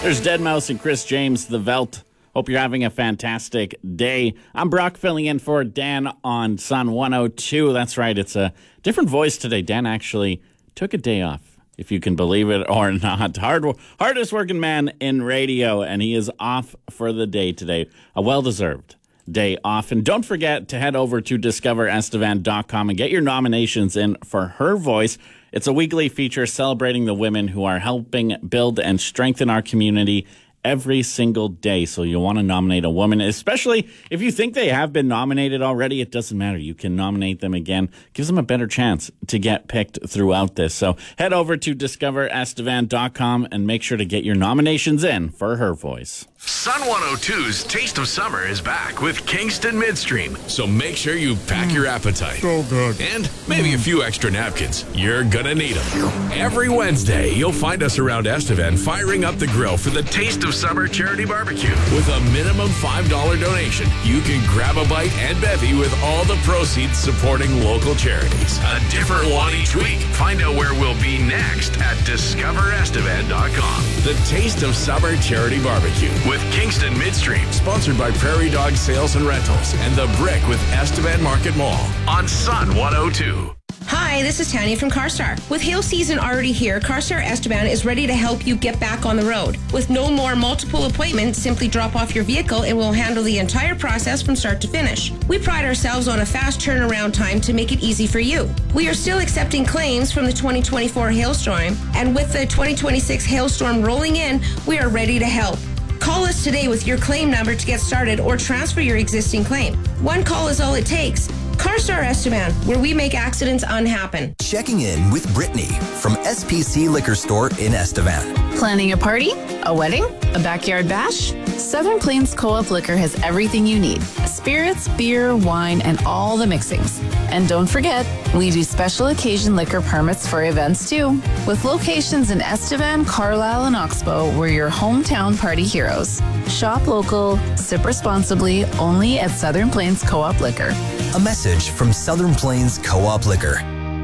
There's Deadmau5 and Chris James, The Velt. Hope you're having a fantastic day. I'm Brock filling in for Dan on Sun 102. That's right, it's a different voice today. Dan actually took a day off, if you can believe it or not. Hardest working man in radio, and he is off for the day today. A well-deserved day off. And don't forget to head over to discoverestevan.com and get your nominations in for Her Voice. It's a weekly feature celebrating the women who are helping build and strengthen our community every single day. So you'll want to nominate a woman, especially if you think they have been nominated already. It doesn't matter. You can nominate them again. Gives them a better chance to get picked throughout this. So head over to discoverestevan.com and make sure to get your nominations in for Her Voice. Sun 102's Taste of Summer is back with Kingston Midstream. So make sure you pack your appetite. So good. And maybe a few extra napkins. You're gonna need them. Every Wednesday, you'll find us around Estevan firing up the grill for the Taste of Summer charity barbecue. With a minimum $5 donation, you can grab a bite and bevy with all the proceeds supporting local charities. A different one each week. Find out where we'll be next at discoverestevan.com. The Taste of Summer charity barbecue with Kingston Midstream, sponsored by Prairie Dog Sales and Rentals and The Brick with Estevan Market Mall on Sun 102. Hi, this is Tanya from CarStar. With hail season already here, CarStar Estevan is ready to help you get back on the road. With no more multiple appointments, simply drop off your vehicle and we'll handle the entire process from start to finish. We pride ourselves on a fast turnaround time to make it easy for you. We are still accepting claims from the 2024 hailstorm, and with the 2026 hailstorm rolling in, we are ready to help. Call us today with your claim number to get started or transfer your existing claim. One call is all it takes. CarStar Estevan, where we make accidents unhappen. Checking in with Brittany from SPC Liquor Store in Estevan. Planning a party? A wedding? A backyard bash? Southern Plains Co-op Liquor has everything you need. Spirits, beer, wine, and all the mixings. And don't forget, we do special occasion liquor permits for events too. With locations in Estevan, Carlisle, and Oxbow, we're your hometown party heroes. Shop local, sip responsibly, only at Southern Plains Co-op Liquor. A message from Southern Plains Co-op Liquor.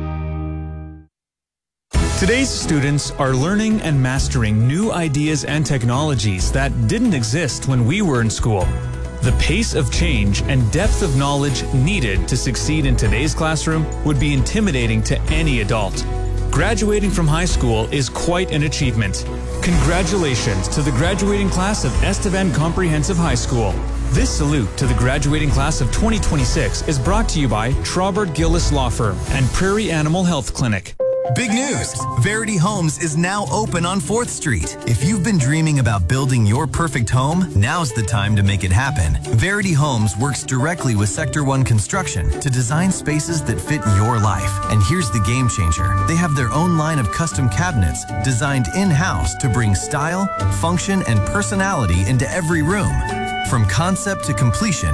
Today's students are learning and mastering new ideas and technologies that didn't exist when we were in school. The pace of change and depth of knowledge needed to succeed in today's classroom would be intimidating to any adult. Graduating from high school is quite an achievement. Congratulations to the graduating class of Estevan Comprehensive High School. This salute to the graduating class of 2026 is brought to you by Traubert Gillis Law Firm and Prairie Animal Health Clinic. Big news! Verity Homes is now open on 4th Street. If you've been dreaming about building your perfect home, now's the time to make it happen. Verity Homes works directly with Sector 1 Construction to design spaces that fit your life. And here's the game changer. They have their own line of custom cabinets designed in-house to bring style, function, and personality into every room. From concept to completion,